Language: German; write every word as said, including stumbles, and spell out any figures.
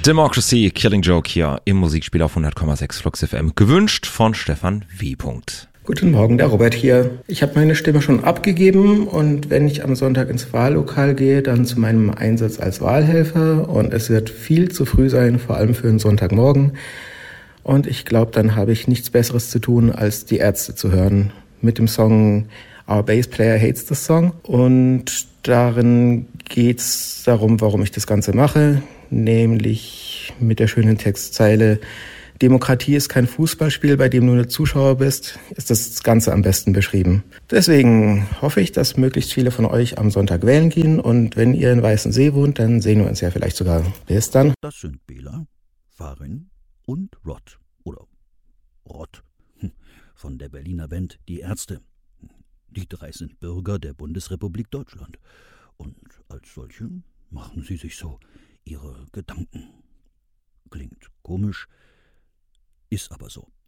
Democracy, Killing Joke hier im Musikspiel auf hundert Komma sechs Flux F M. Gewünscht von Stefan W. Guten Morgen, der Robert hier. Ich habe meine Stimme schon abgegeben und wenn ich am Sonntag ins Wahllokal gehe, dann zu meinem Einsatz als Wahlhelfer und es wird viel zu früh sein, vor allem für einen Sonntagmorgen. Und ich glaube, dann habe ich nichts Besseres zu tun, als die Ärzte zu hören mit dem Song Our Bass Player Hates the Song. Und darin geht's darum, warum ich das Ganze mache, nämlich mit der schönen Textzeile: Demokratie ist kein Fußballspiel, bei dem du nur Zuschauer bist, ist das Ganze am besten beschrieben. Deswegen hoffe ich, dass möglichst viele von euch am Sonntag wählen gehen und wenn ihr in Weißensee wohnt, dann sehen wir uns ja vielleicht sogar. Bis dann. Das sind Bela, Farin und Rod. Oder Rott. Von der Berliner Band Die Ärzte. Die drei sind Bürger der Bundesrepublik Deutschland. Und als solche machen sie sich so ihre Gedanken. Klingt komisch, ist aber so.